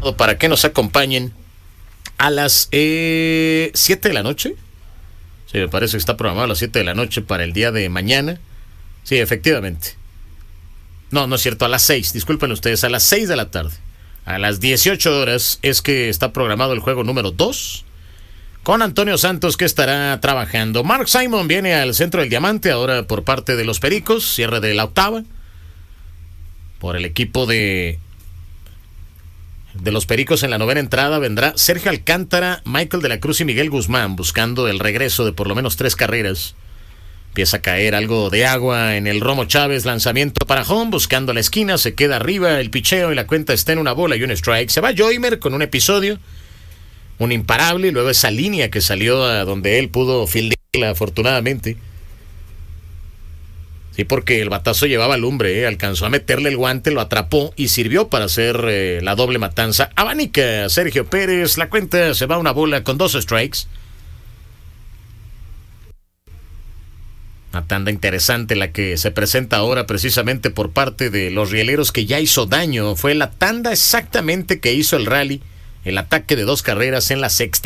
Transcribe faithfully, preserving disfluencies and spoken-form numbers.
para que nos acompañen a las eh, siete de la noche. Sí, me parece que está programado a las siete de la noche para el día de mañana. Sí, efectivamente. No, no es cierto, a las seis, disculpen ustedes, a las seis de la tarde. A las dieciocho horas es que está programado el juego número dos, con Antonio Santos, que estará trabajando. Mark Simon viene al centro del diamante, ahora por parte de los Pericos, cierre de la octava. Por el equipo de, de los Pericos en la novena entrada vendrá Sergio Alcántara, Michael de la Cruz y Miguel Guzmán, buscando el regreso de por lo menos tres carreras. Empieza a caer algo de agua en el Romo Chávez, lanzamiento para home, buscando la esquina, se queda arriba el picheo y la cuenta está en una bola y un strike. Se va Joymer con un episodio, un imparable, y luego esa línea que salió a donde él pudo fildearla afortunadamente. Sí, porque el batazo llevaba lumbre, ¿eh? Alcanzó a meterle el guante, lo atrapó y sirvió para hacer eh, la doble matanza. Abanica Sergio Pérez, la cuenta se va a una bola con dos strikes. Una tanda interesante la que se presenta ahora precisamente por parte de los rieleros, que ya hizo daño. Fue la tanda exactamente que hizo el rally, el ataque de dos carreras en la sexta.